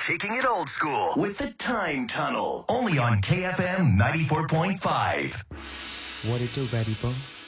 Kicking it old school with the Time Tunnel. Only on KFM 94.5. What it do, baby boo?